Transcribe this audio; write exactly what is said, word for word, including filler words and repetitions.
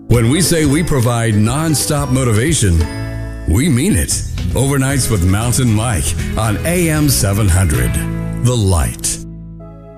When we say we provide non-stop motivation, we mean it. Overnights with Mountain Mike on A M seven hundred. The Light.